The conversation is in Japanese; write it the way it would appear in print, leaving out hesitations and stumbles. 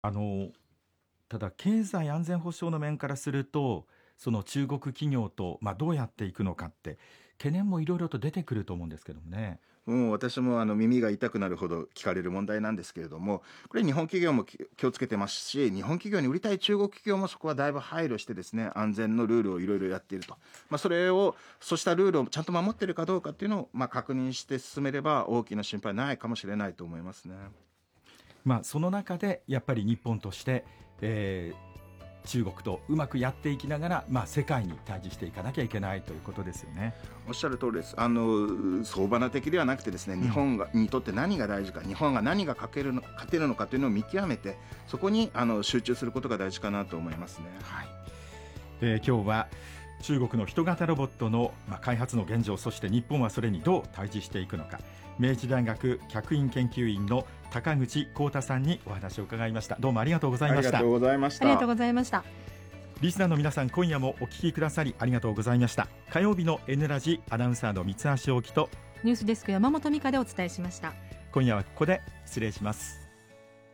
あのただ経済安全保障の面からすると、その中国企業と、どうやっていくのかって懸念もいろいろと出てくると思うんですけどもね。 もう私も耳が痛くなるほど聞かれる問題なんですけれども、これ日本企業も気をつけてますし、日本企業に売りたい中国企業もそこはだいぶ配慮してですね、安全のルールをいろいろやっていると、そうしたルールをちゃんと守っているかどうかっていうのを、確認して進めれば大きな心配ないかもしれないと思いますね。 その中でやっぱり日本として、中国とうまくやっていきながら、世界に対峙していかなきゃいけないということですよね。 おっしゃる通りです。相場な的ではなくてですね、日本にとって何が大事か、日本が何が勝てるのかというのを見極めて、そこに集中することが大事かなと思いますね。 はい。今日は中国の人型ロボットの開発の現状、そして日本はそれにどう対峙していくのか、明治大学客員研究員の高口浩太さんにお話を伺いました。どうもありがとうございました。 ありがとうございました。 ありがとうございました。 リスナーの皆さん、今夜もお聞きくださりありがとうございました。火曜日の N ラジ、アナウンサーの三橋大樹とニュースデスク山本美香でお伝えしました。 今夜はここで失礼します。